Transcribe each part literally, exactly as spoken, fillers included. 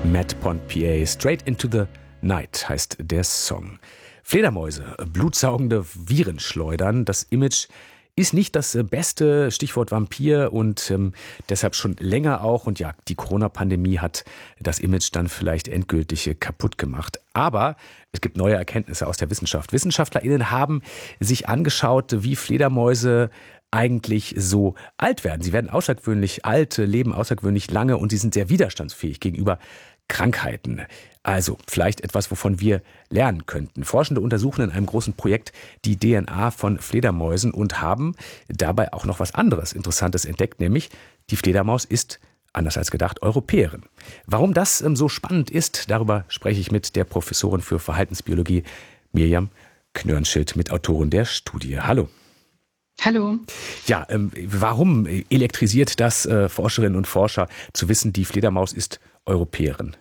Matt Pond P A, Straight into the Night heißt der Song. Fledermäuse, blutsaugende Viren schleudern, das Image ist nicht das beste, Stichwort Vampir, und ähm, deshalb schon länger auch. Und ja, die Corona-Pandemie hat das Image dann vielleicht endgültig kaputt gemacht. Aber es gibt neue Erkenntnisse aus der Wissenschaft. WissenschaftlerInnen haben sich angeschaut, wie Fledermäuse eigentlich so alt werden. Sie werden außergewöhnlich alt, leben außergewöhnlich lange und sie sind sehr widerstandsfähig gegenüber Krankheiten. Also vielleicht etwas, wovon wir lernen könnten. Forschende untersuchen in einem großen Projekt die D N A von Fledermäusen und haben dabei auch noch was anderes Interessantes entdeckt, nämlich die Fledermaus ist, anders als gedacht, Europäerin. Warum das so spannend ist, darüber spreche ich mit der Professorin für Verhaltensbiologie Mirjam Knörnschild, Mitautorin der Studie. Hallo. Hallo. Ja, ähm, warum elektrisiert das äh, Forscherinnen und Forscher zu wissen, die Fledermaus ist Europäerin?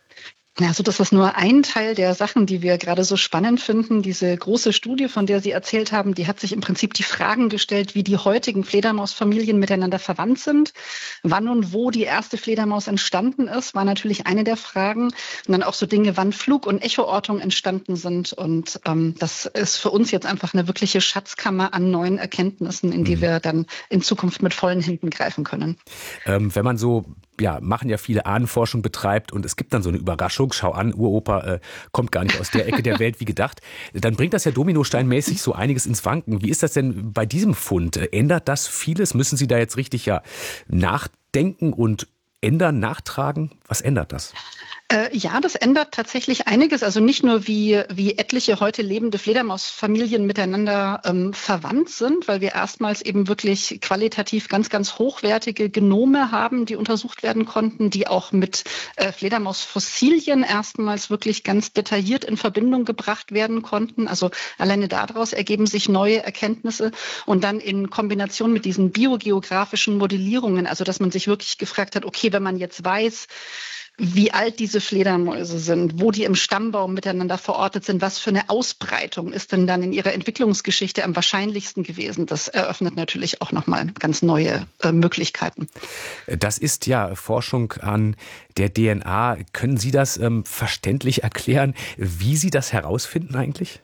Ja, also das ist nur ein Teil der Sachen, die wir gerade so spannend finden. Diese große Studie, von der Sie erzählt haben, die hat sich im Prinzip die Fragen gestellt, wie die heutigen Fledermausfamilien miteinander verwandt sind. Wann und wo die erste Fledermaus entstanden ist, war natürlich eine der Fragen. Und dann auch so Dinge, wann Flug- und Echoortung entstanden sind. Und ähm, das ist für uns jetzt einfach eine wirkliche Schatzkammer an neuen Erkenntnissen, in die mhm. wir dann in Zukunft mit vollen Händen greifen können. Ähm, wenn man so, ja, machen ja viele Ahnenforschung betreibt und es gibt dann so eine Überraschung, schau an, Uropa äh, kommt gar nicht aus der Ecke der Welt wie gedacht, dann bringt das ja dominosteinmäßig so einiges ins Wanken. Wie ist das denn bei diesem Fund? Ändert das vieles? Müssen Sie da jetzt richtig ja nachdenken und ändern, nachtragen? Was ändert das? Äh, ja, das ändert tatsächlich einiges. Also nicht nur, wie, wie etliche heute lebende Fledermausfamilien miteinander ähm, verwandt sind, weil wir erstmals eben wirklich qualitativ ganz, ganz hochwertige Genome haben, die untersucht werden konnten, die auch mit äh, Fledermausfossilien erstmals wirklich ganz detailliert in Verbindung gebracht werden konnten. Also alleine daraus ergeben sich neue Erkenntnisse und dann in Kombination mit diesen biogeografischen Modellierungen, also dass man sich wirklich gefragt hat, okay, wenn man jetzt weiß, wie alt diese Fledermäuse sind, wo die im Stammbaum miteinander verortet sind, was für eine Ausbreitung ist denn dann in ihrer Entwicklungsgeschichte am wahrscheinlichsten gewesen. Das eröffnet natürlich auch nochmal ganz neue äh, Möglichkeiten. Das ist ja Forschung an der D N A. Können Sie das ähm, verständlich erklären, wie Sie das herausfinden eigentlich?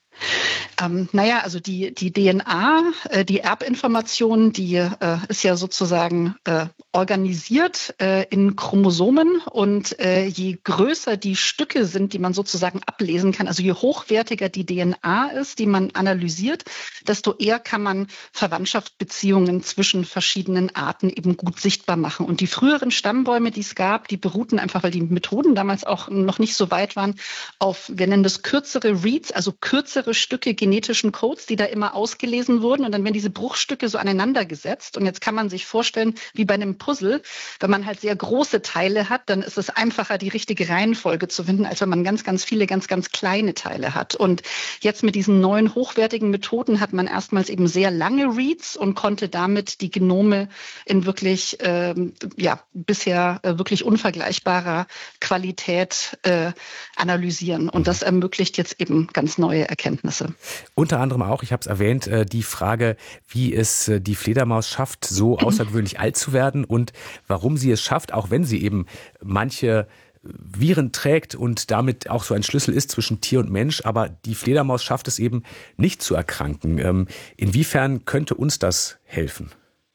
Ähm, naja, also die, die D N A, äh, die Erbinformation, die äh, ist ja sozusagen äh, organisiert äh, in Chromosomen und äh, je größer die Stücke sind, die man sozusagen ablesen kann, also je hochwertiger die D N A ist, die man analysiert, desto eher kann man Verwandtschaftsbeziehungen zwischen verschiedenen Arten eben gut sichtbar machen. Und die früheren Stammbäume, die es gab, die beruhten einfach, weil die Methoden damals auch noch nicht so weit waren, auf, wir nennen das kürzere Reads, also kürzere Stücke genetischen Codes, die da immer ausgelesen wurden. Und dann werden diese Bruchstücke so aneinander gesetzt. Und jetzt kann man sich vorstellen, wie bei einem Puzzle, wenn man halt sehr große Teile hat, dann ist es einfacher, die richtige Reihenfolge zu finden, als wenn man ganz, ganz viele, ganz, ganz kleine Teile hat. Und jetzt mit diesen neuen hochwertigen Methoden hat man erstmals eben sehr lange Reads und konnte damit die Genome in wirklich, ähm, ja, bisher äh, wirklich unvergleichbarer Qualität äh, analysieren. Und das ermöglicht jetzt eben ganz neue Erkenntnisse. Unter anderem auch, ich habe es erwähnt, die Frage, wie es die Fledermaus schafft, so außergewöhnlich alt zu werden und warum sie es schafft, auch wenn sie eben manche Viren trägt und damit auch so ein Schlüssel ist zwischen Tier und Mensch, aber die Fledermaus schafft es eben nicht zu erkranken. Inwiefern könnte uns das helfen?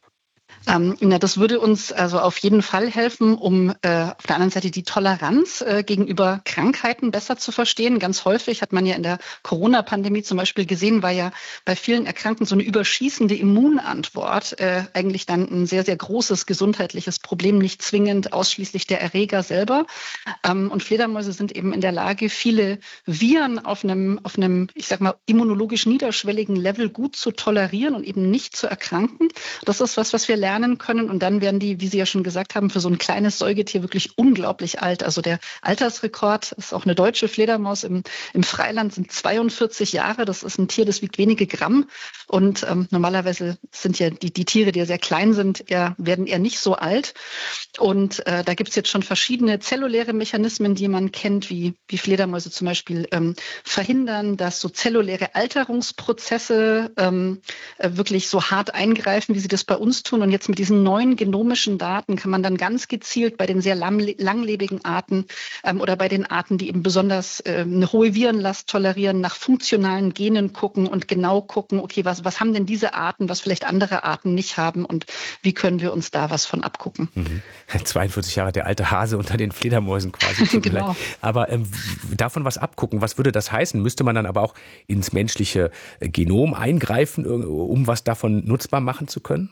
Ähm, na, das würde uns also auf jeden Fall helfen, um äh, auf der anderen Seite die Toleranz äh, gegenüber Krankheiten besser zu verstehen. Ganz häufig hat man ja in der Corona-Pandemie zum Beispiel gesehen, war ja bei vielen Erkrankten so eine überschießende Immunantwort äh, eigentlich dann ein sehr, sehr großes gesundheitliches Problem, nicht zwingend ausschließlich der Erreger selber. Ähm, und Fledermäuse sind eben in der Lage, viele Viren auf einem, auf einem, ich sag mal, immunologisch niederschwelligen Level gut zu tolerieren und eben nicht zu erkranken. Das ist was, was wir lernen können und dann werden die, wie Sie ja schon gesagt haben, für so ein kleines Säugetier wirklich unglaublich alt. Also der Altersrekord ist auch eine deutsche Fledermaus im, im Freiland sind zweiundvierzig Jahre. Das ist ein Tier, das wiegt wenige Gramm und ähm, normalerweise sind ja die, die Tiere, die ja sehr klein sind, eher, werden eher nicht so alt. Und äh, da gibt es jetzt schon verschiedene zelluläre Mechanismen, die man kennt, wie, wie Fledermäuse zum Beispiel ähm, verhindern, dass so zelluläre Alterungsprozesse ähm, äh, wirklich so hart eingreifen, wie sie das bei uns tun. Und jetzt jetzt mit diesen neuen genomischen Daten kann man dann ganz gezielt bei den sehr langlebigen Arten ähm, oder bei den Arten, die eben besonders äh, eine hohe Virenlast tolerieren, nach funktionalen Genen gucken und genau gucken, okay, was, was haben denn diese Arten, was vielleicht andere Arten nicht haben und wie können wir uns da was von abgucken. Mhm. zweiundvierzig Jahre der alte Hase unter den Fledermäusen quasi. Genau. Aber ähm, davon was abgucken, was würde das heißen? Müsste man dann aber auch ins menschliche Genom eingreifen, um was davon nutzbar machen zu können?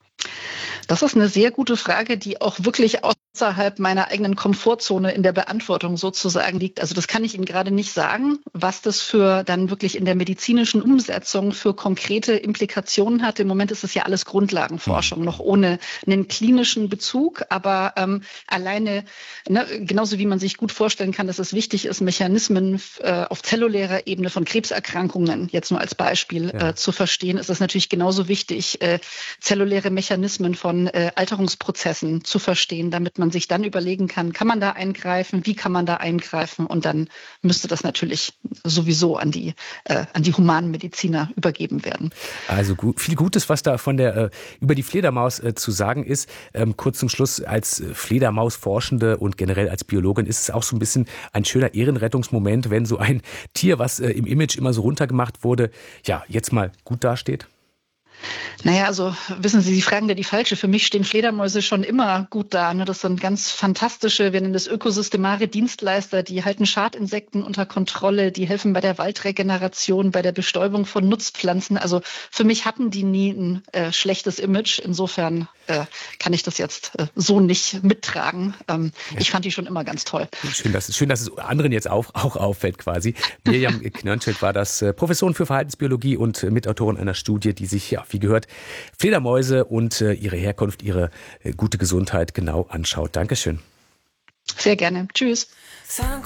Das ist eine sehr gute Frage, die auch wirklich außerhalb meiner eigenen Komfortzone in der Beantwortung sozusagen liegt. Also das kann ich Ihnen gerade nicht sagen, was das für dann wirklich in der medizinischen Umsetzung für konkrete Implikationen hat. Im Moment ist es ja alles Grundlagenforschung, noch ohne einen klinischen Bezug. Aber ähm, alleine, ne, genauso wie man sich gut vorstellen kann, dass es wichtig ist, Mechanismen äh, auf zellulärer Ebene von Krebserkrankungen, jetzt nur als Beispiel, ja. äh, zu verstehen, ist es natürlich genauso wichtig, äh, zelluläre Mechanismen von Äh, Alterungsprozessen zu verstehen, damit man sich dann überlegen kann, kann man da eingreifen, wie kann man da eingreifen und dann müsste das natürlich sowieso an die, äh, an die Humanmediziner übergeben werden. Also gut, viel Gutes, was da von der, äh, über die Fledermaus äh, zu sagen ist. Ähm, kurz zum Schluss, als Fledermausforschende und generell als Biologin ist es auch so ein bisschen ein schöner Ehrenrettungsmoment, wenn so ein Tier, was äh, im Image immer so runtergemacht wurde, ja, jetzt mal gut dasteht. Naja, also wissen Sie, Sie fragen da die Falsche. Für mich stehen Fledermäuse schon immer gut da. Ne? Das sind ganz fantastische, wir nennen das ökosystemare Dienstleister, die halten Schadinsekten unter Kontrolle, die helfen bei der Waldregeneration, bei der Bestäubung von Nutzpflanzen. Also für mich hatten die nie ein äh, schlechtes Image. Insofern äh, kann ich das jetzt äh, so nicht mittragen. Ähm, ja. Ich fand die schon immer ganz toll. Schön, dass, schön, dass es anderen jetzt auch, auch auffällt quasi. Mirjam Knörnschild war das, äh, Professorin für Verhaltensbiologie und äh, Mitautorin einer Studie, die sich, ja, wie gehört, Fledermäuse und äh, ihre Herkunft, ihre äh, gute Gesundheit genau anschaut. Dankeschön. Sehr gerne. Tschüss.